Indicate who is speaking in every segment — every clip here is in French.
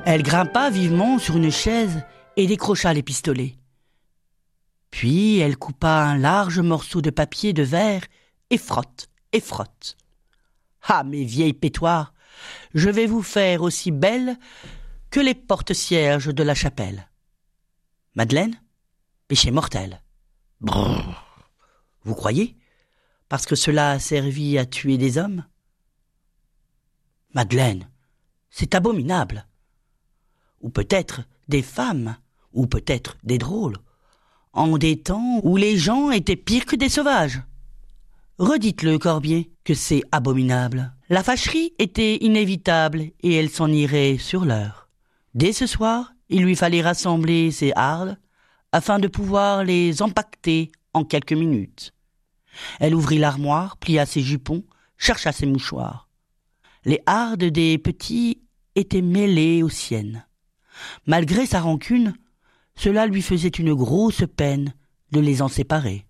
Speaker 1: Elle grimpa vivement sur une chaise et décrocha les pistolets. Puis elle coupa un large morceau de papier de verre et frotte, et frotte. « Ah, mes vieilles pétoires, je vais vous faire aussi belle que les porte-cierges de la chapelle. » Madeleine, péché mortel. Brrr. Vous croyez? Parce que cela a servi à tuer des hommes? Madeleine, c'est abominable. Ou peut-être des femmes, ou peut-être des drôles, en des temps où les gens étaient pires que des sauvages. Redites-le, Corbier, que c'est abominable. La fâcherie était inévitable et elle s'en irait sur l'heure. Dès ce soir, il lui fallait rassembler ses hardes afin de pouvoir les empaqueter en quelques minutes. Elle ouvrit l'armoire, plia ses jupons, chercha ses mouchoirs. Les hardes des petits étaient mêlées aux siennes. Malgré sa rancune, cela lui faisait une grosse peine de les en séparer.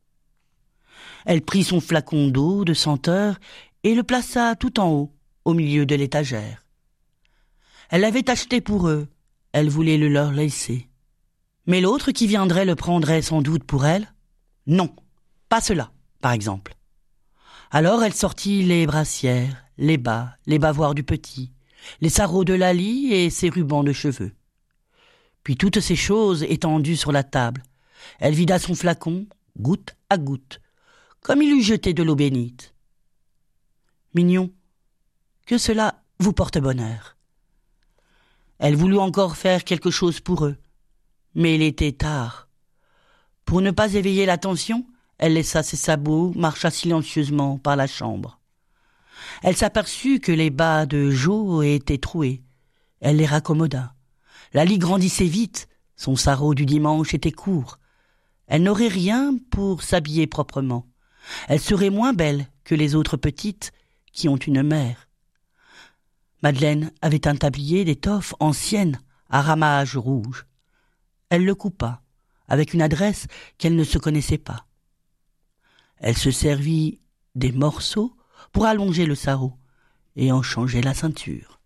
Speaker 1: Elle prit son flacon d'eau de senteur et le plaça tout en haut, au milieu de l'étagère. Elle l'avait acheté pour eux, elle voulait le leur laisser. Mais l'autre qui viendrait le prendrait sans doute pour elle? Non, pas cela, par exemple. Alors elle sortit les brassières, les bas, les bavoirs du petit, les sarraux de Lalie et ses rubans de cheveux. Puis toutes ces choses étendues sur la table, elle vida son flacon, goutte à goutte, comme il eût jeté de l'eau bénite. Mignon, que cela vous porte bonheur. Elle voulut encore faire quelque chose pour eux, mais il était tard. Pour ne pas éveiller l'attention, elle laissa ses sabots, marcha silencieusement par la chambre. Elle s'aperçut que les bas de Jo étaient troués. Elle les raccommoda. Lalie grandissait vite, son sarrau du dimanche était court. Elle n'aurait rien pour s'habiller proprement. Elle serait moins belle que les autres petites qui ont une mère. Madeleine avait un tablier d'étoffe ancienne à ramages rouges. Elle le coupa, avec une adresse qu'elle ne se connaissait pas. Elle se servit des morceaux pour allonger le sarrau et en changer la ceinture.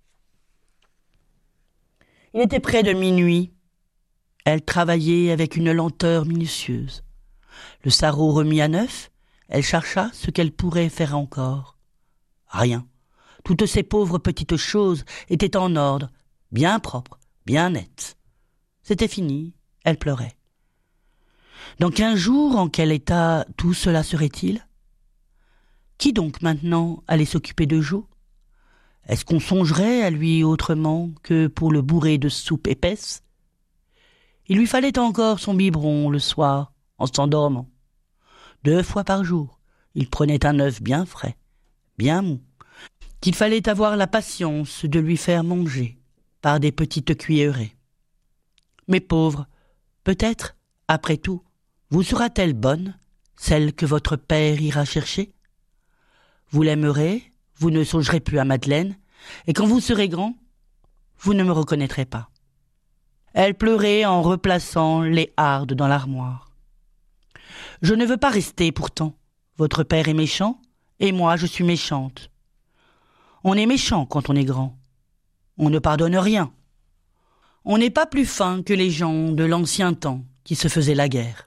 Speaker 1: Il était près de minuit. Elle travaillait avec une lenteur minutieuse. Le sarrau remis à neuf, elle chercha ce qu'elle pourrait faire encore. Rien. Toutes ces pauvres petites choses étaient en ordre, bien propres, bien nettes. C'était fini, elle pleurait. Dans 15 jours, en quel état tout cela serait-il? Qui donc maintenant allait s'occuper de Jo? Est-ce qu'on songerait à lui autrement que pour le bourrer de soupe épaisse? Il lui fallait encore son biberon le soir, en s'endormant. 2 fois par jour, il prenait un œuf bien frais, bien mou, qu'il fallait avoir la patience de lui faire manger par des petites cuillerées. Mais pauvre, peut-être, après tout, vous sera-t-elle bonne, celle que votre père ira chercher? Vous l'aimerez, vous ne songerez plus à Madeleine, et quand vous serez grand, vous ne me reconnaîtrez pas. Elle pleurait en replaçant les hardes dans l'armoire. Je ne veux pas rester pourtant. Votre père est méchant, et moi je suis méchante. On est méchant quand on est grand. On ne pardonne rien. On n'est pas plus fin que les gens de l'ancien temps qui se faisaient la guerre.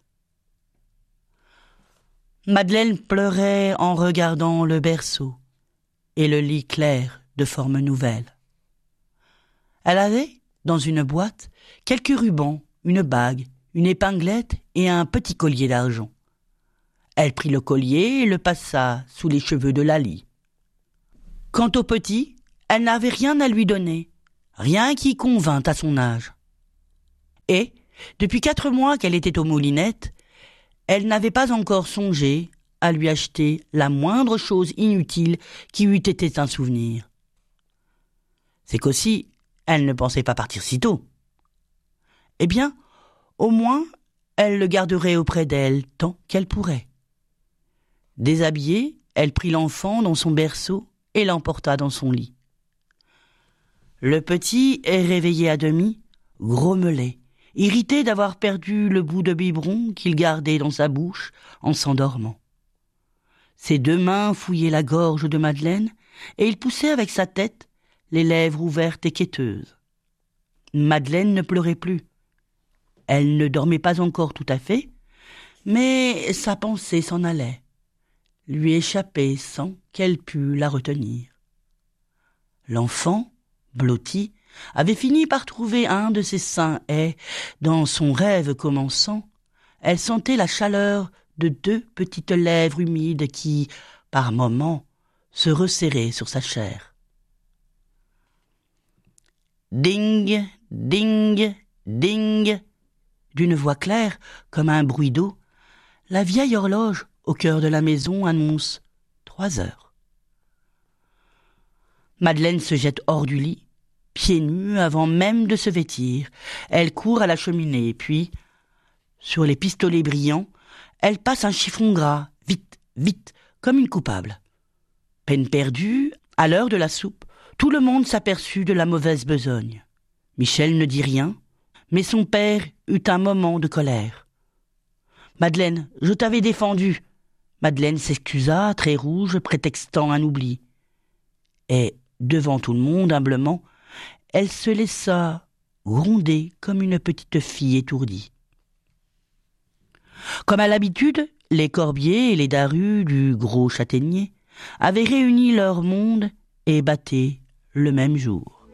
Speaker 1: Madeleine pleurait en regardant le berceau et le lit clair de forme nouvelle. Elle avait, dans une boîte, quelques rubans, une bague, une épinglette et un petit collier d'argent. Elle prit le collier et le passa sous les cheveux de Lalie. Quant au petit, elle n'avait rien à lui donner, rien qui convînt à son âge. Et, depuis 4 mois qu'elle était aux Moulinettes, elle n'avait pas encore songé à lui acheter la moindre chose inutile qui eût été un souvenir. C'est qu'aussi, elle ne pensait pas partir si tôt. Eh bien, au moins, elle le garderait auprès d'elle tant qu'elle pourrait. Déshabillée, elle prit l'enfant dans son berceau et l'emporta dans son lit. Le petit, réveillé à demi, grommelait, irrité d'avoir perdu le bout de biberon qu'il gardait dans sa bouche en s'endormant. Ses 2 mains fouillaient la gorge de Madeleine et il poussait avec sa tête les lèvres ouvertes et quêteuses. Madeleine ne pleurait plus. Elle ne dormait pas encore tout à fait, mais sa pensée s'en allait, lui échappait sans qu'elle pût la retenir. L'enfant, blotti, avait fini par trouver un de ses seins et, dans son rêve commençant, elle sentait la chaleur de 2 petites lèvres humides qui, par moments, se resserraient sur sa chair. Ding, ding, ding, d'une voix claire, comme un bruit d'eau, la vieille horloge au cœur de la maison annonce 3 heures. Madeleine se jette hors du lit, pieds nus avant même de se vêtir. Elle court à la cheminée, puis, sur les pistolets brillants, elle passe un chiffon gras, vite, vite, comme une coupable. Peine perdue, à l'heure de la soupe, tout le monde s'aperçut de la mauvaise besogne. Michel ne dit rien, mais son père eut un moment de colère. « Madeleine, je t'avais défendu. » Madeleine s'excusa, très rouge, prétextant un oubli. Et, devant tout le monde, humblement, elle se laissa gronder comme une petite fille étourdie. Comme à l'habitude, les Corbier et les Daru du gros châtaignier avaient réuni leur monde et battaient le même jour.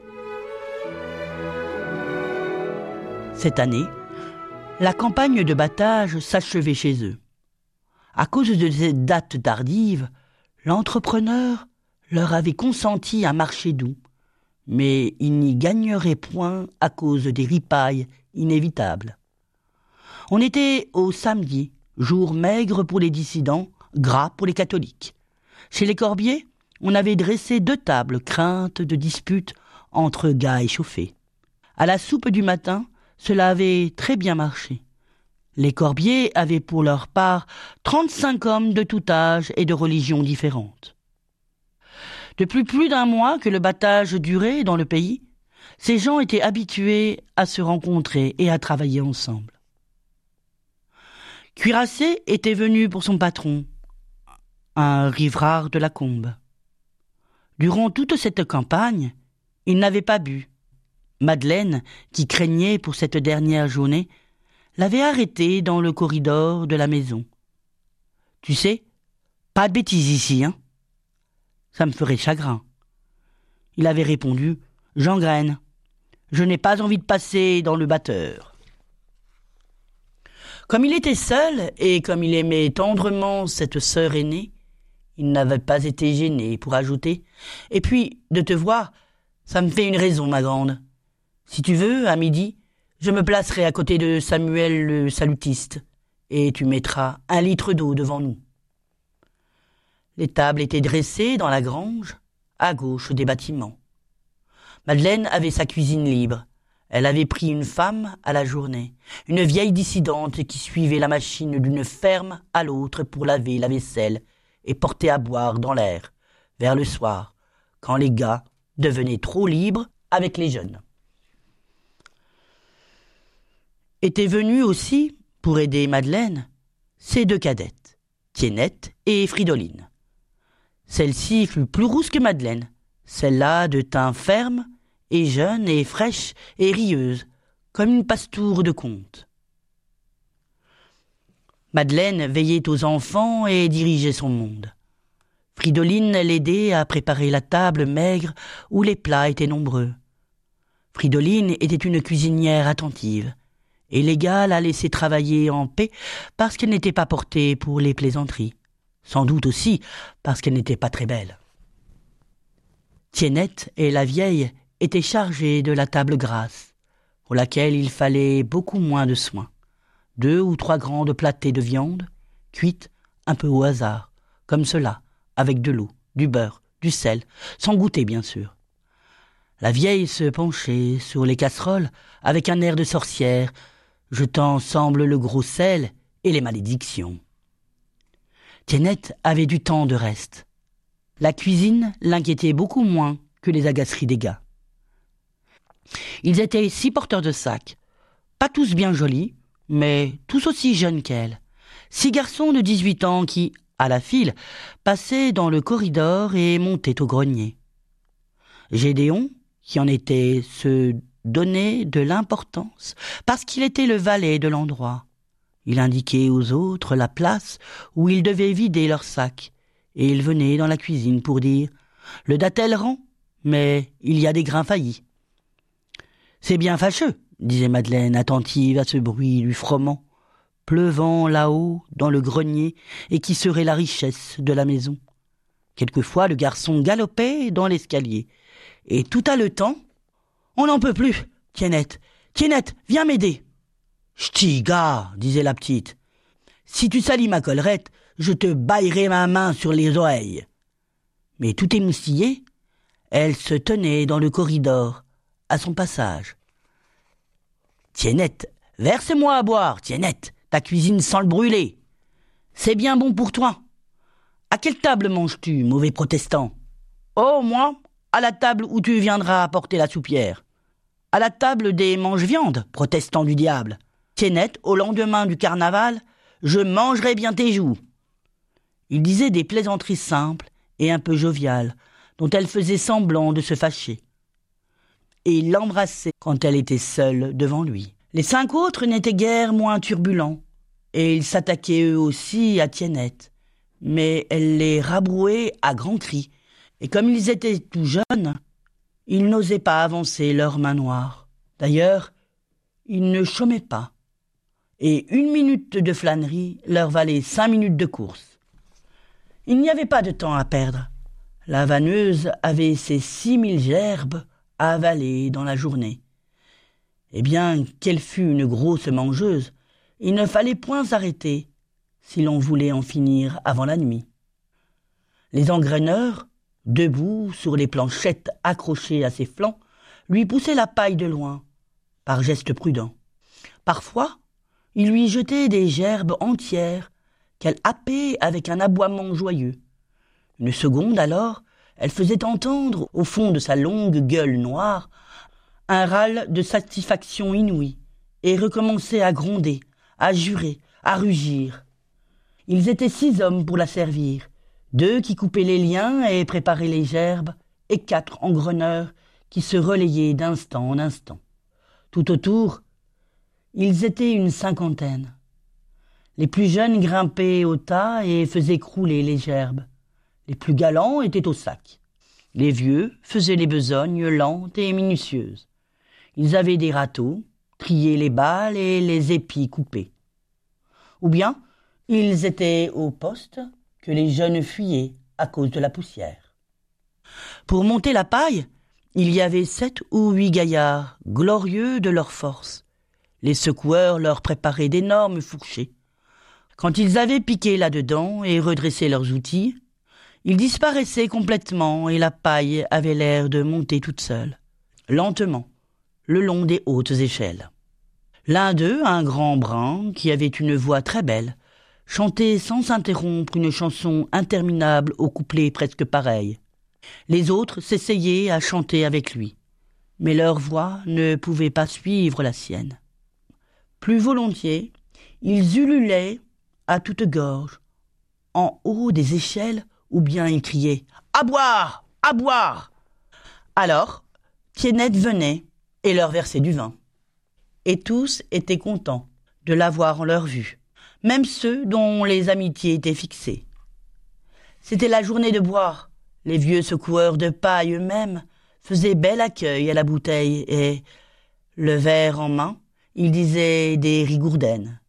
Speaker 1: Cette année, la campagne de battage s'achevait chez eux. À cause de cette date tardive, l'entrepreneur leur avait consenti un marché doux, mais il n'y gagnerait point à cause des ripailles inévitables. On était au samedi, jour maigre pour les dissidents, gras pour les catholiques. Chez les Corbier, on avait dressé 2 tables, crainte de disputes entre gars échauffés. À la soupe du matin, cela avait très bien marché. Les Corbier avaient pour leur part 35 hommes de tout âge et de religions différentes. Depuis plus d'1 mois que le battage durait dans le pays, ces gens étaient habitués à se rencontrer et à travailler ensemble. Cuirassé était venu pour son patron, un riverain de la Combe. Durant toute cette campagne, il n'avait pas bu. Madeleine, qui craignait pour cette dernière journée, l'avait arrêté dans le corridor de la maison. « Tu sais, pas de bêtises ici, hein ? Ça me ferait chagrin. » Il avait répondu « J'engraine. Je n'ai pas envie de passer dans le batteur. » Comme il était seul et comme il aimait tendrement cette sœur aînée, il n'avait pas été gêné pour ajouter « Et puis, de te voir, ça me fait une raison, ma grande. Si tu veux, à midi, je me placerai à côté de Samuel le salutiste, et tu mettras 1 litre d'eau devant nous. » Les tables étaient dressées dans la grange, à gauche des bâtiments. Madeleine avait sa cuisine libre. Elle avait pris une femme à la journée, une vieille dissidente qui suivait la machine d'une ferme à l'autre pour laver la vaisselle et porter à boire dans l'air, vers le soir, quand les gars devenaient trop libres avec les jeunes. Étaient venues aussi, pour aider Madeleine, ses 2 cadettes, Tiennette et Fridoline. Celle-ci fut plus rousse que Madeleine, celle-là de teint ferme, et jeune et fraîche et rieuse, comme une pastoure de conte. Madeleine veillait aux enfants et dirigeait son monde. Fridoline l'aidait à préparer la table maigre où les plats étaient nombreux. Fridoline était une cuisinière attentive, et les gars la laissaient travailler en paix parce qu'elle n'était pas portée pour les plaisanteries, sans doute aussi parce qu'elle n'était pas très belle. Tiennette et la vieille étaient chargées de la table grasse, pour laquelle il fallait beaucoup moins de soin. 2 ou 3 grandes platées de viande, cuites un peu au hasard, comme cela, avec de l'eau, du beurre, du sel, sans goûter bien sûr. La vieille se penchait sur les casseroles avec un air de sorcière, jetant ensemble le gros sel et les malédictions. Tiennette avait du temps de reste. La cuisine l'inquiétait beaucoup moins que les agaceries des gars. Ils étaient 6 porteurs de sacs, pas tous bien jolis, mais tous aussi jeunes qu'elle. 6 garçons de 18 ans qui, à la file, passaient dans le corridor et montaient au grenier. Gédéon, qui en était ce donnait de l'importance parce qu'il était le valet de l'endroit. Il indiquait aux autres la place où ils devaient vider leurs sacs, et il venait dans la cuisine pour dire « Le datel rend, mais il y a des grains faillis. » « C'est bien fâcheux, » disait Madeleine, attentive à ce bruit du froment, pleuvant là-haut dans le grenier et qui serait la richesse de la maison. Quelquefois, le garçon galopait dans l'escalier, et tout haletant, « On n'en peut plus, Tiennette, Tiennette, viens m'aider !»« Ch'ti, gars, » disait la petite, « si tu salis ma collerette, je te baillerai ma main sur les oreilles. » Mais tout émoustillée, elle se tenait dans le corridor, à son passage. « Tiennette, verse-moi à boire, Tiennette, ta cuisine sent le brûler. C'est bien bon pour toi. À quelle table manges-tu, mauvais protestant ? Oh, moi, à la table où tu viendras apporter la soupière. À la table des mange-viandes, protestant du diable. Tiennette, au lendemain du carnaval, je mangerai bien tes joues. » Il disait des plaisanteries simples et un peu joviales, dont elle faisait semblant de se fâcher. Et il l'embrassait quand elle était seule devant lui. Les 5 autres n'étaient guère moins turbulents, et ils s'attaquaient eux aussi à Tiennette, mais elle les rabrouait à grands cris, et comme ils étaient tout jeunes, ils n'osaient pas avancer leurs mains noires. D'ailleurs, ils ne chômaient pas, et 1 minute de flânerie leur valait 5 minutes de course. Il n'y avait pas de temps à perdre. La vanneuse avait ses 6000 gerbes à avaler dans la journée. Et bien qu'elle fût une grosse mangeuse, il ne fallait point s'arrêter si l'on voulait en finir avant la nuit. Les engraineurs, debout sur les planchettes accrochées à ses flancs, lui poussaient la paille de loin, par geste prudent. Parfois, il lui jetait des gerbes entières qu'elle happait avec un aboiement joyeux. Une seconde alors, elle faisait entendre, au fond de sa longue gueule noire, un râle de satisfaction inouïe, et recommençait à gronder, à jurer, à rugir. Ils étaient 6 hommes pour la servir, 2 qui coupaient les liens et préparaient les gerbes, et 4 engreneurs qui se relayaient d'instant en instant. Tout autour, ils étaient une 50aine. Les plus jeunes grimpaient au tas et faisaient crouler les gerbes. Les plus galants étaient au sac. Les vieux faisaient les besognes lentes et minutieuses. Ils avaient des râteaux, triaient les balles et les épis coupés. Ou bien, ils étaient au poste que les jeunes fuyaient à cause de la poussière. Pour monter la paille, il y avait 7 ou 8 gaillards, glorieux de leur force. Les secoueurs leur préparaient d'énormes fourchets. Quand ils avaient piqué là-dedans et redressé leurs outils, ils disparaissaient complètement et la paille avait l'air de monter toute seule, lentement, le long des hautes échelles. L'un d'eux, un grand brun, qui avait une voix très belle, chantait sans s'interrompre une chanson interminable au couplet presque pareil. Les autres s'essayaient à chanter avec lui, mais leur voix ne pouvait pas suivre la sienne. Plus volontiers, ils ululaient à toute gorge, en haut des échelles, ou bien ils criaient « À boire ! À boire !» Alors, Tiennette venait et leur versait du vin. Et tous étaient contents de l'avoir en leur vue, même ceux dont les amitiés étaient fixées. C'était la journée de boire. Les vieux secoueurs de paille eux-mêmes faisaient bel accueil à la bouteille et, le verre en main, ils disaient des rigourdaines.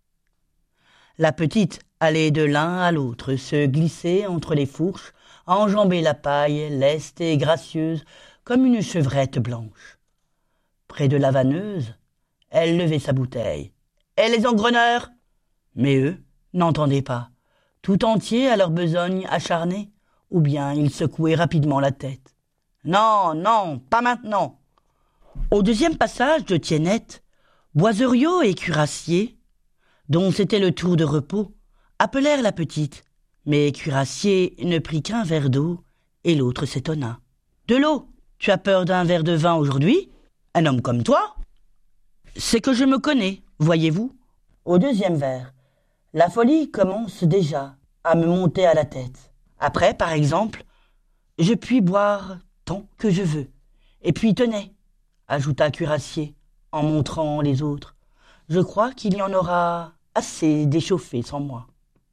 Speaker 1: La petite allait de l'un à l'autre, se glisser entre les fourches, enjamber la paille, leste et gracieuse, comme une chevrette blanche. Près de la vanneuse, elle levait sa bouteille. « Et les engreneurs ?» Mais eux n'entendaient pas, tout entiers à leur besogne acharnée, ou bien ils secouaient rapidement la tête. « Non, non, pas maintenant !» Au deuxième passage de Tiennette, Boiseriot et Cuirassier, dont c'était le tour de repos, appelèrent la petite, mais Cuirassier ne prit qu'un verre d'eau, et l'autre s'étonna. « De l'eau ? Tu as peur d'un verre de vin aujourd'hui ? Un homme comme toi ?» « C'est que je me connais, voyez-vous. » Au deuxième verre, la folie commence déjà à me monter à la tête. Après, par exemple, je puis boire tant que je veux. Et puis, tenez, ajouta Cuirassier, en montrant les autres. Je crois qu'il y en aura assez d'échauffés sans moi.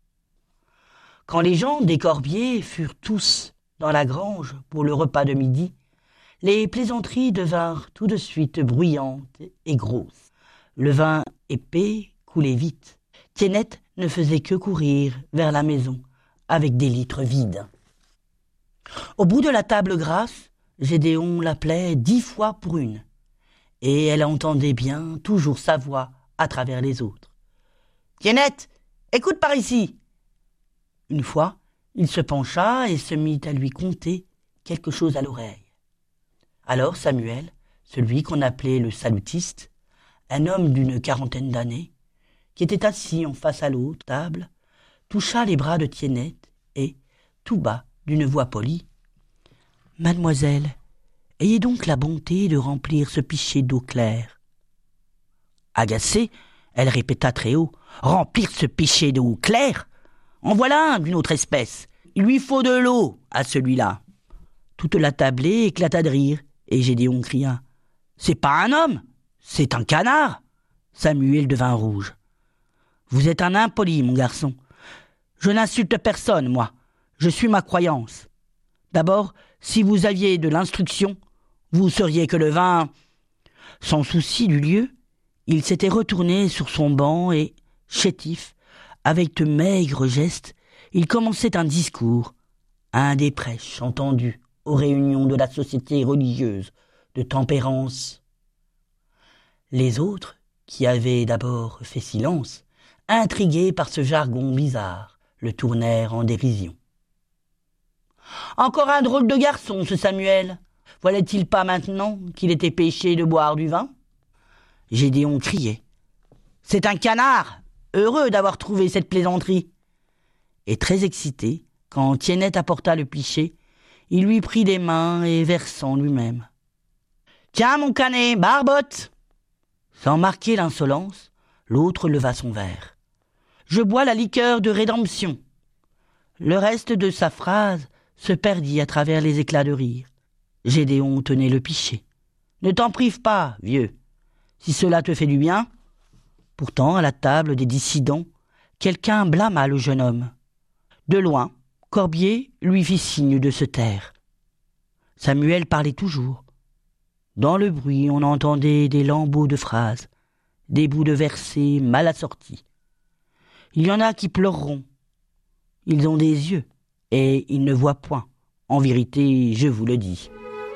Speaker 1: Quand les gens des Corbiers furent tous dans la grange pour le repas de midi, les plaisanteries devinrent tout de suite bruyantes et grosses. Le vin épais coulait vite. Tiennette ne faisait que courir vers la maison avec des litres vides. Au bout de la table grasse, Gédéon l'appelait 10 fois pour une, et elle entendait bien toujours sa voix à travers les autres. « Tiennette, écoute par ici !» Une fois, il se pencha et se mit à lui conter quelque chose à l'oreille. Alors Samuel, celui qu'on appelait le salutiste, un homme d'une 40aine d'années, qui était assis en face à l'autre table, toucha les bras de Tiennette et, tout bas, d'une voix polie, « Mademoiselle, ayez donc la bonté de remplir ce pichet d'eau claire. » Agacée, elle répéta très haut, « Remplir ce pichet d'eau claire ? En voilà un d'une autre espèce. Il lui faut de l'eau à celui-là. » Toute la tablée éclata de rire, et Gédéon cria, « C'est pas un homme, c'est un canard !» Samuel devint rouge. « Vous êtes un impoli, mon garçon. Je n'insulte personne, moi. Je suis ma croyance. D'abord, si vous aviez de l'instruction, vous sauriez que le vin... » Sans souci du lieu, il s'était retourné sur son banc et, chétif, avec de maigres gestes, il commençait un discours, un des prêches entendus aux réunions de la société religieuse de tempérance. Les autres, qui avaient d'abord fait silence, intrigués par ce jargon bizarre, le tournèrent en dérision. « Encore un drôle de garçon, ce Samuel. Voilà-t-il pas maintenant qu'il était péché de boire du vin ?» Gédéon criait. « C'est un canard, heureux d'avoir trouvé cette plaisanterie. » Et très excité, quand Tiennette apporta le pichet, il lui prit des mains et versant lui-même. « Tiens, mon canet, barbotte !» Sans marquer l'insolence, l'autre leva son verre. « Je bois la liqueur de rédemption. » Le reste de sa phrase se perdit à travers les éclats de rire. Gédéon tenait le pichet. « Ne t'en prive pas, vieux, si cela te fait du bien. » Pourtant, à la table des dissidents, quelqu'un blâma le jeune homme. De loin, Corbier lui fit signe de se taire. Samuel parlait toujours. Dans le bruit, on entendait des lambeaux de phrases, des bouts de versets mal assortis. Il y en a qui pleureront. Ils ont des yeux, et ils ne voient point. En vérité, je vous le dis.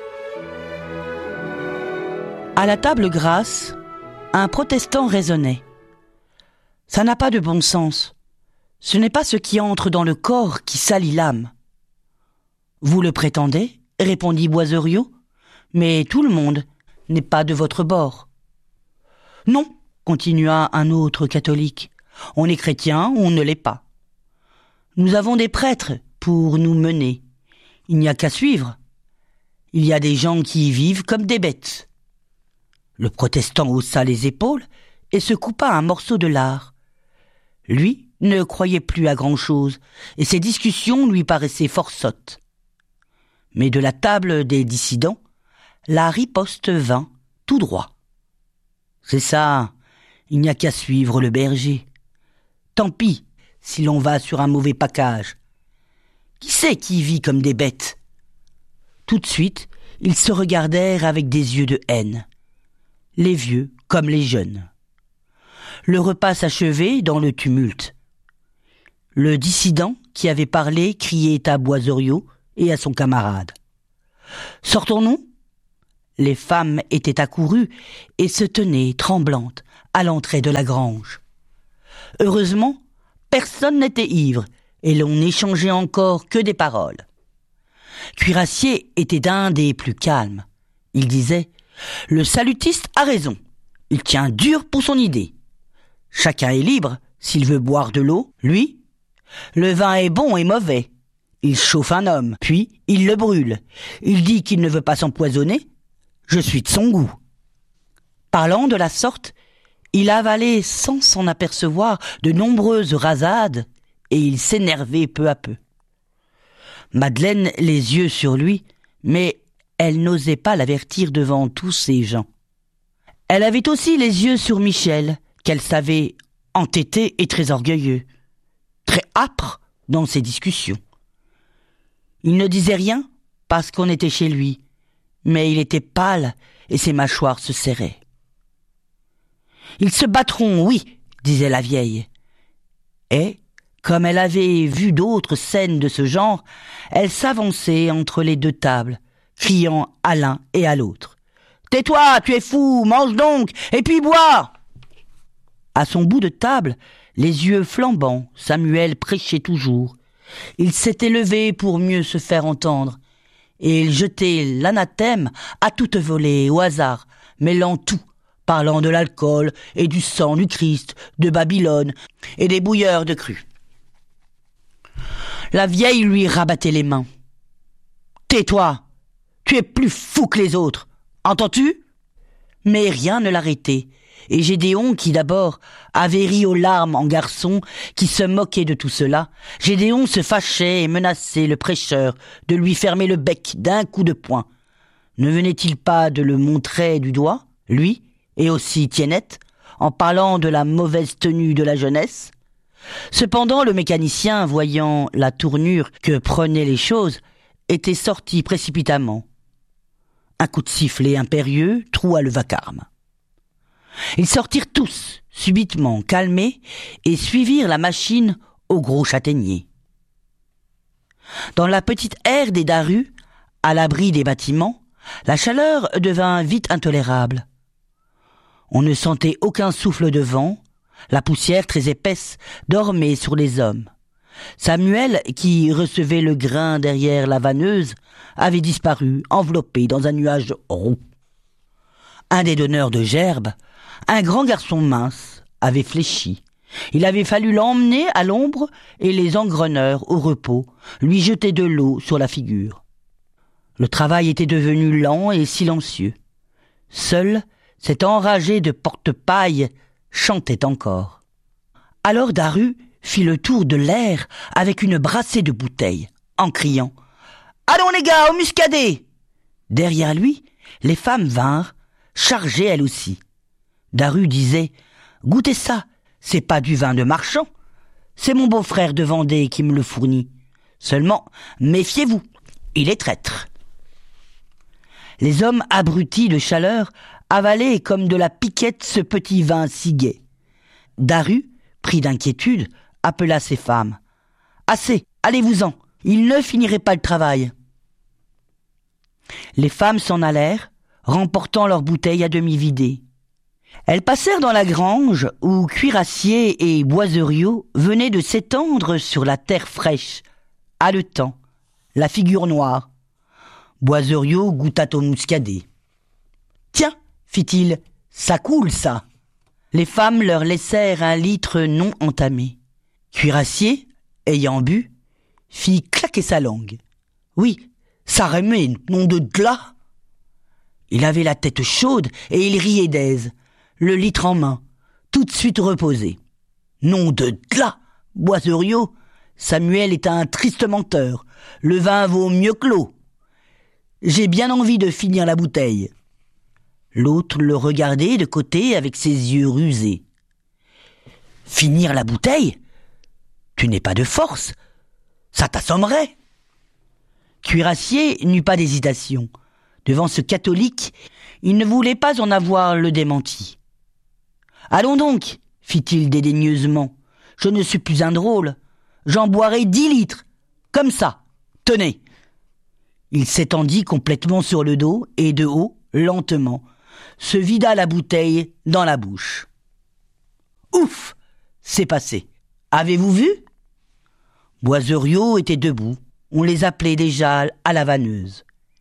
Speaker 1: À la table grasse, un protestant raisonnait. Ça n'a pas de bon sens. Ce n'est pas ce qui entre dans le corps qui salit l'âme. Vous le prétendez, répondit Boiseriot, mais tout le monde n'est pas de votre bord. Non, continua un autre catholique, on est chrétien ou on ne l'est pas. Nous avons des prêtres pour nous mener. Il n'y a qu'à suivre. Il y a des gens qui y vivent comme des bêtes. Le protestant haussa les épaules et se coupa un morceau de lard. Lui ne croyait plus à grand-chose, et ses discussions lui paraissaient fort sottes. Mais de la table des dissidents, la riposte vint tout droit. C'est ça, il n'y a qu'à suivre le berger. Tant pis si l'on va sur un mauvais pacage. Qui c'est qui vit comme des bêtes ? Tout de suite, ils se regardèrent avec des yeux de haine. Les vieux comme les jeunes. Le repas s'achevait dans le tumulte. Le dissident qui avait parlé criait à Boiseriot et à son camarade. « Sortons-nous » Les femmes étaient accourues et se tenaient tremblantes à l'entrée de la grange. Heureusement, personne n'était ivre et l'on n'échangeait encore que des paroles. Cuirassier était d'un des plus calmes. Il disait « Le salutiste a raison, il tient dur pour son idée. Chacun est libre s'il veut boire de l'eau, lui. Le vin est bon et mauvais. Il chauffe un homme, puis il le brûle. Il dit qu'il ne veut pas s'empoisonner. Je suis de son goût. » Parlant de la sorte, il avalait sans s'en apercevoir de nombreuses rasades et il s'énervait peu à peu. Madeleine, les yeux sur lui, mais elle n'osait pas l'avertir devant tous ces gens. Elle avait aussi les yeux sur Michel, qu'elle savait entêté et très orgueilleux, très âpre dans ses discussions. Il ne disait rien parce qu'on était chez lui, mais il était pâle et ses mâchoires se serraient. « Ils se battront, oui, disait la vieille. Et, comme elle avait vu d'autres scènes de ce genre, elle s'avançait entre les deux tables, criant à l'un et à l'autre. « Tais-toi, tu es fou, mange donc, et puis bois !» À son bout de table, les yeux flambants, Samuel prêchait toujours. Il s'était levé pour mieux se faire entendre, et il jetait l'anathème à toute volée, au hasard, mêlant tout, parlant de l'alcool et du sang du Christ, de Babylone et des bouilleurs de cru. La vieille lui rabattait les mains. « Tais-toi, tu es plus fou que les autres, entends-tu » Mais rien ne l'arrêtait, et Gédéon, qui d'abord avait ri aux larmes en garçon, qui se moquait de tout cela, Gédéon se fâchait et menaçait le prêcheur de lui fermer le bec d'un coup de poing. Ne venait-il pas de le montrer du doigt, lui, et aussi Tiennette, en parlant de la mauvaise tenue de la jeunesse ? Cependant, le mécanicien, voyant la tournure que prenaient les choses, était sorti précipitamment. Un coup de sifflet impérieux troua le vacarme. Ils sortirent tous, subitement calmés, et suivirent la machine au gros châtaignier. Dans la petite aire des Darus, à l'abri des bâtiments, la chaleur devint vite intolérable. On ne sentait aucun souffle de vent, la poussière très épaisse dormait sur les hommes. Samuel, qui recevait le grain derrière la vanneuse, avait disparu, enveloppé dans un nuage roux. Un des donneurs de gerbes, un grand garçon mince, avait fléchi. Il avait fallu l'emmener à l'ombre et les engreneurs au repos, lui jeter de l'eau sur la figure. Le travail était devenu lent et silencieux. Seul cet enragé de porte-paille chantait encore. Alors Daru fit le tour de l'air avec une brassée de bouteilles, en criant « Allons les gars, au muscadet !» Derrière lui, les femmes vinrent, chargées elles aussi. Daru disait « Goûtez ça, c'est pas du vin de marchand, c'est mon beau-frère de Vendée qui me le fournit. Seulement, méfiez-vous, il est traître. » Les hommes abrutis de chaleur avalaient comme de la piquette ce petit vin si gai. Daru, pris d'inquiétude, appela ses femmes. « Assez, allez-vous-en, il ne finirait pas le travail. » Les femmes s'en allèrent, remportant leurs bouteilles à demi vidées. Elles passèrent dans la grange où cuirassiers et boiseriaux venaient de s'étendre sur la terre fraîche, haletant, la figure noire. Boiseriaux goûta au muscadet. « Tiens, fit-il, ça coule, ça !» Les femmes leur laissèrent un litre non entamé. Cuirassier, ayant bu, fit claquer sa langue. Oui, ça remet, nom de glas. Il avait la tête chaude et il riait d'aise, le litre en main, tout de suite reposé. Nom de glas, Boiseriaux, Samuel est un triste menteur, le vin vaut mieux que l'eau. J'ai bien envie de finir la bouteille. L'autre le regardait de côté avec ses yeux rusés. Finir la bouteille ? Tu n'es pas de force, ça t'assommerait. Cuirassier n'eut pas d'hésitation. Devant ce catholique, il ne voulait pas en avoir le démenti. « Allons donc, fit-il dédaigneusement, je ne suis plus un drôle. J'en boirai 10 litres, comme ça, tenez. » Il s'étendit complètement sur le dos et de haut, lentement, se vida la bouteille dans la bouche. Ouf, c'est passé. Avez-vous vu ? Boiseriaux était debout. On les appelait déjà à la vanneuse.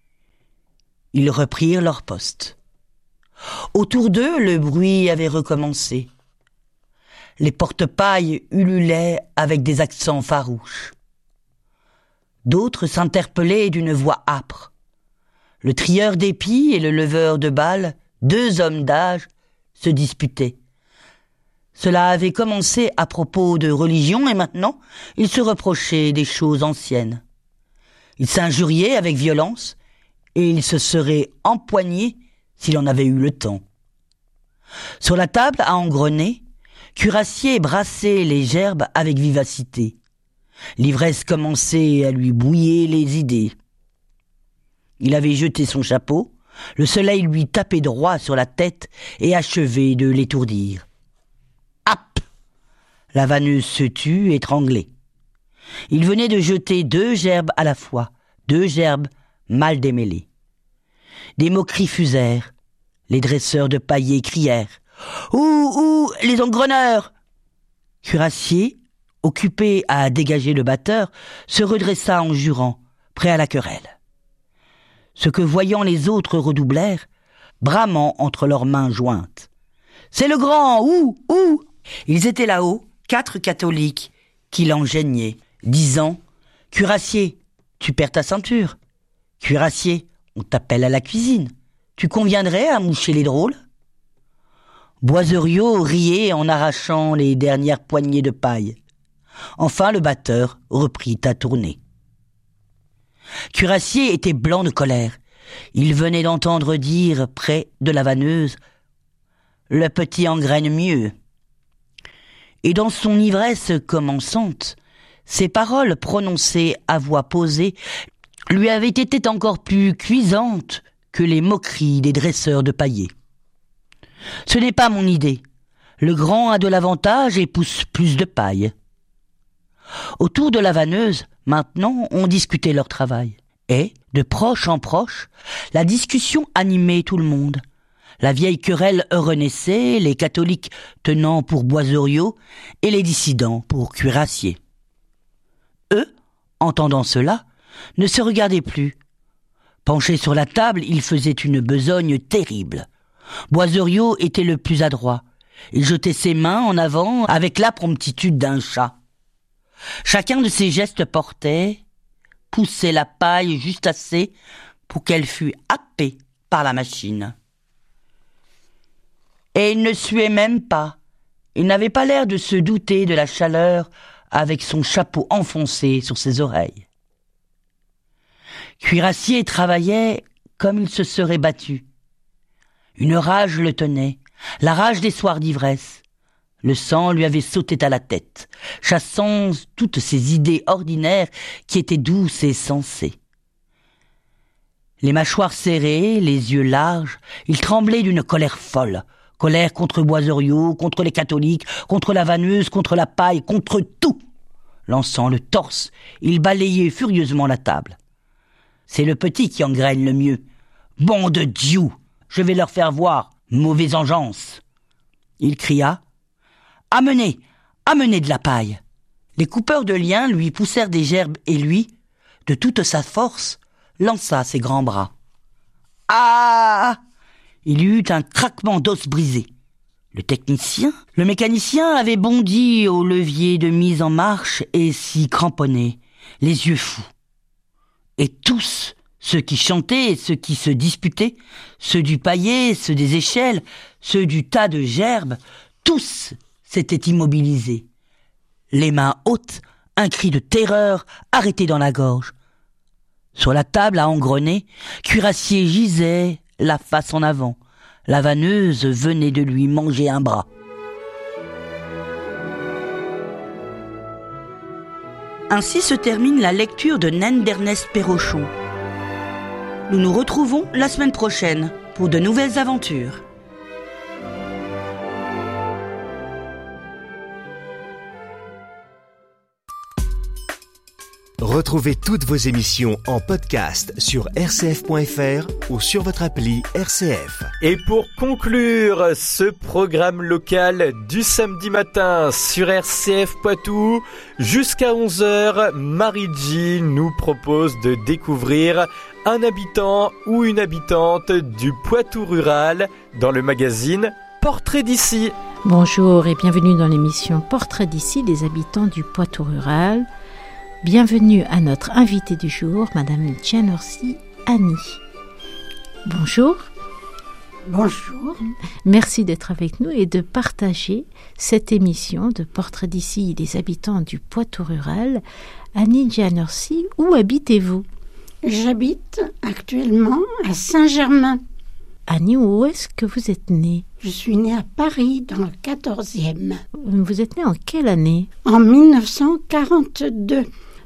Speaker 1: Ils reprirent leur poste. Autour d'eux, le bruit avait recommencé. Les porte-pailles ululaient avec des accents farouches. D'autres s'interpellaient d'une voix âpre. Le trieur d'épis et le leveur de balles, 2 hommes d'âge, se disputaient. Cela avait commencé à propos de religion et maintenant, ils se reprochaient des choses anciennes. Ils s'injuriaient avec violence et il se serait empoigné s'il en avait eu le temps. Sur la table à engrener, Cuirassier brassait les gerbes avec vivacité. L'ivresse commençait à lui brouiller les idées. Il avait jeté son chapeau, le soleil lui tapait droit sur la tête et achevait de l'étourdir. Hap ! La vanneuse se tut, étranglée. Il venait de jeter 2 gerbes à la fois, 2 gerbes mal démêlées. Des moqueries fusèrent. Les dresseurs de paillets crièrent « Ouh, les engreneurs !» Cuirassier, occupé à dégager le batteur, se redressa en jurant, prêt à la querelle. Ce que voyant les autres redoublèrent, bramant entre leurs mains jointes. « C'est le grand, où ?» Ils étaient là-haut, 4 catholiques, qui l'engênaient, disant « Cuirassier, tu perds ta ceinture. Cuirassier, on t'appelle à la cuisine. Tu conviendrais à moucher les drôles ?» Boiseriot riait en arrachant les dernières poignées de paille. Enfin, le batteur reprit à tourner. Cuirassier était blanc de colère. Il venait d'entendre dire, près de la vanneuse, « Le petit engraine mieux. » Et dans son ivresse commençante, ces paroles prononcées à voix posée lui avaient été encore plus cuisantes que les moqueries des dresseurs de paillets. « Ce n'est pas mon idée. Le grand a de l'avantage et pousse plus de paille. » Autour de la vanneuse, maintenant, on discutait leur travail. Et, de proche en proche, la discussion animait tout le monde. La vieille querelle renaissait, les catholiques tenant pour Boiseriot et les dissidents pour Cuirassier. Eux, entendant cela, ne se regardaient plus. Penchés sur la table, ils faisaient une besogne terrible. Boiseriot était le plus adroit. Il jetait ses mains en avant avec la promptitude d'un chat. Chacun de ses gestes poussait la paille juste assez pour qu'elle fût happée par la machine. Et il ne suait même pas. Il n'avait pas l'air de se douter de la chaleur avec son chapeau enfoncé sur ses oreilles. Cuirassier travaillait comme il se serait battu. Une rage le tenait, la rage des soirs d'ivresse. Le sang lui avait sauté à la tête, chassant toutes ces idées ordinaires qui étaient douces et sensées. Les mâchoires serrées, les yeux larges, il tremblait d'une colère folle. Colère contre Boiseriot, contre les catholiques, contre la vanneuse, contre la paille, contre tout. Lançant le torse, il balayait furieusement la table. « C'est le petit qui engraine le mieux. Bon de Dieu, je vais leur faire voir, mauvaise engeance !» Il cria « Amenez, amenez de la paille !» Les coupeurs de liens lui poussèrent des gerbes et lui, de toute sa force, lança ses grands bras. « Ah !» Il y eut un craquement d'os brisé. Le mécanicien avait bondi au levier de mise en marche et s'y cramponnait, les yeux fous. Et tous, ceux qui chantaient et ceux qui se disputaient, ceux du paillet, ceux des échelles, ceux du tas de gerbes, tous s'étaient immobilisés. Les mains hautes, un cri de terreur arrêté dans la gorge. Sur la table à engrener, Cuirassier gisait, la face en avant. La vanneuse venait de lui manger un bras. Ainsi se termine la lecture de Naine d'Ernest Perrochon. Nous nous retrouvons la semaine prochaine pour de nouvelles aventures.
Speaker 2: Retrouvez toutes vos émissions en podcast sur rcf.fr ou sur votre appli RCF.
Speaker 3: Et pour conclure ce programme local du samedi matin sur RCF Poitou, jusqu'à 11h, Marie-G nous propose de découvrir un habitant ou une habitante du Poitou rural dans le magazine Portrait d'ici.
Speaker 4: Bonjour et bienvenue dans l'émission Portrait d'ici des habitants du Poitou rural. Bienvenue à notre invitée du jour, Madame Gianorsi Annie. Bonjour.
Speaker 5: Bonjour.
Speaker 4: Merci d'être avec nous et de partager cette émission de Portrait d'ici des habitants du Poitou rural. Annie Gianorsi, où habitez-vous ?
Speaker 5: J'habite actuellement à Saint-Germain.
Speaker 4: Annie, où est-ce que vous êtes née?
Speaker 5: Je suis née à Paris, dans le 14e.
Speaker 4: Vous êtes née en quelle année?
Speaker 5: En 1942.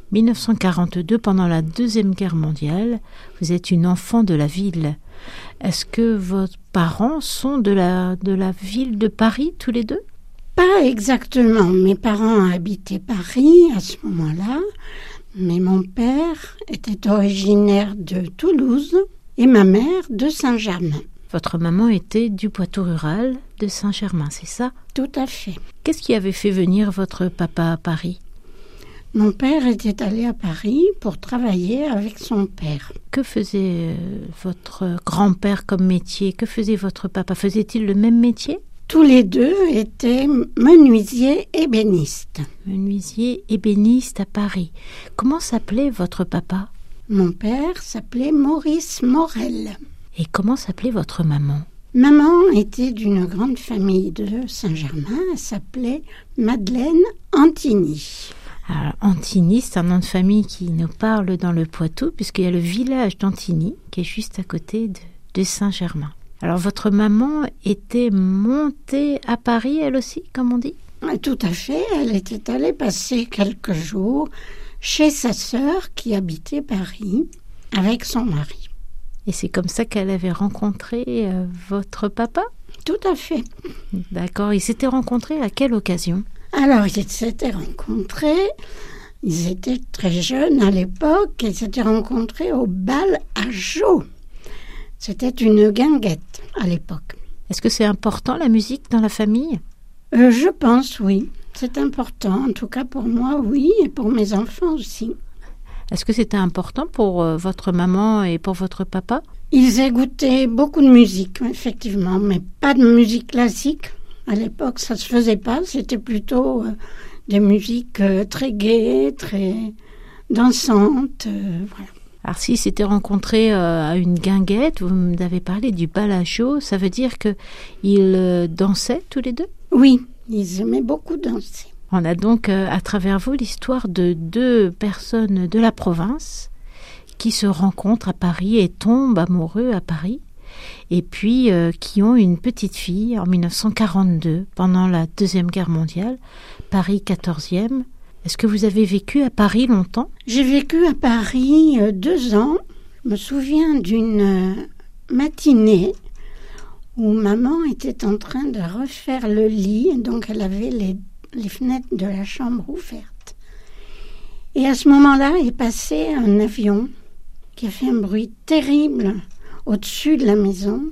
Speaker 4: 1942, pendant la Deuxième Guerre mondiale. Vous êtes une enfant de la ville. Est-ce que vos parents sont de la ville de Paris, tous les deux?
Speaker 5: Pas exactement. Mes parents habitaient Paris à ce moment-là, mais mon père était originaire de Toulouse et ma mère de Saint-Germain.
Speaker 4: Votre maman était du Poitou rural de Saint-Germain, c'est ça?
Speaker 5: Tout à fait.
Speaker 4: Qu'est-ce qui avait fait venir votre papa à Paris?
Speaker 5: Mon père était allé à Paris pour travailler avec son père.
Speaker 4: Que faisait votre grand-père comme métier? Que faisait votre papa? Faisait-il le même métier?
Speaker 5: Tous les deux étaient menuisiers ébénistes.
Speaker 4: Menuisier ébéniste à Paris. Comment s'appelait votre papa?
Speaker 5: Mon père s'appelait Maurice Morel.
Speaker 4: Et comment s'appelait votre maman?
Speaker 5: Maman était d'une grande famille de Saint-Germain. Elle s'appelait Madeleine Antigny.
Speaker 4: Alors, Antigny, c'est un nom de famille qui nous parle dans le Poitou, puisqu'il y a le village d'Antigny, qui est juste à côté de Saint-Germain. Alors, votre maman était montée à Paris, elle aussi, comme on dit?
Speaker 5: Tout à fait. Elle était allée passer quelques jours chez sa sœur qui habitait Paris avec son mari.
Speaker 4: Et c'est comme ça qu'elle avait rencontré votre papa?
Speaker 5: Tout à fait.
Speaker 4: D'accord. Ils s'étaient rencontrés à quelle occasion?
Speaker 5: Alors, ils s'étaient rencontrés, ils étaient très jeunes à l'époque, ils s'étaient rencontrés au bal à Jeaux. C'était une guinguette à l'époque.
Speaker 4: Est-ce que c'est important la musique dans la famille?
Speaker 5: Je pense, oui. C'est important, en tout cas pour moi, oui, et pour mes enfants aussi.
Speaker 4: Est-ce que c'était important pour votre maman et pour votre papa?
Speaker 5: Ils écoutaient beaucoup de musique, effectivement, mais pas de musique classique. À l'époque, ça se faisait pas. C'était plutôt des musiques très gaies, très dansantes. Voilà.
Speaker 4: Alors, s'ils s'étaient rencontrés à une guinguette, vous m'avez parlé du bal à Jeaux, ça veut dire qu'ils dansaient tous les deux?
Speaker 5: Oui, ils aimaient beaucoup danser.
Speaker 4: On a donc à travers vous l'histoire de deux personnes de la province qui se rencontrent à Paris et tombent amoureux à Paris. Et puis qui ont une petite fille en 1942, pendant la Deuxième Guerre mondiale, Paris 14e. Est-ce que vous avez vécu à Paris longtemps?
Speaker 5: J'ai vécu à Paris 2 ans. Je me souviens d'une matinée où maman était en train de refaire le lit, donc elle avait les fenêtres de la chambre ouvertes. Et à ce moment-là est passé un avion qui a fait un bruit terrible au-dessus de la maison,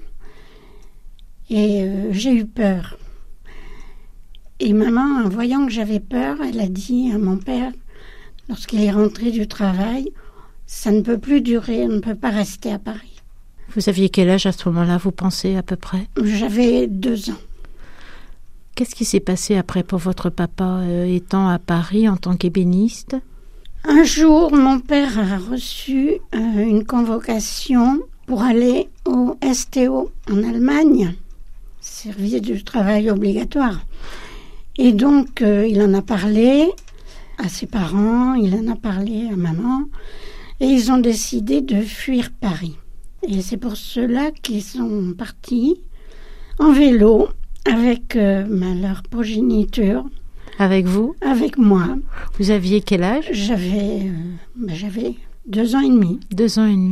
Speaker 5: et j'ai eu peur. Et maman, en voyant que j'avais peur, elle a dit à mon père, lorsqu'il est rentré du travail, « Ça ne peut plus durer, on ne peut pas rester à Paris. »
Speaker 4: Vous aviez quel âge à ce moment-là, vous pensez à peu près?
Speaker 5: J'avais 2 ans.
Speaker 4: Qu'est-ce qui s'est passé après pour votre papa, étant à Paris en tant qu'ébéniste?
Speaker 5: Un jour, mon père a reçu une convocation pour aller au STO en Allemagne, service du travail obligatoire. Et donc, il en a parlé à ses parents, il en a parlé à maman, et ils ont décidé de fuir Paris. Et c'est pour cela qu'ils sont partis en vélo avec leur progéniture.
Speaker 4: Avec vous?
Speaker 5: Avec moi.
Speaker 4: Vous aviez quel âge?
Speaker 5: J'avais 2 ans et demi.
Speaker 4: 2 ans et demi.